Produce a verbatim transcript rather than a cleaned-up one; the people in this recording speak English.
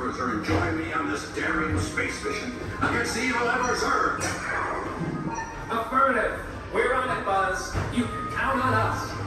cruiser and join me on this daring space mission against the evil Emperor's Earth? Affirmative. We're on it, Buzz. You can count on us.